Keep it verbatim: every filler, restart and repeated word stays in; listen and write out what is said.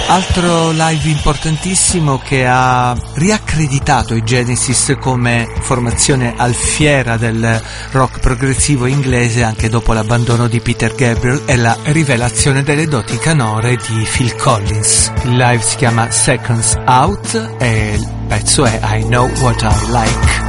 Altro live importantissimo che ha riaccreditato i Genesis come formazione alfiera del rock progressivo inglese anche dopo l'abbandono di Peter Gabriel e la rivelazione delle doti canore di Phil Collins. Il live si chiama Seconds Out e il pezzo è I Know What I Like.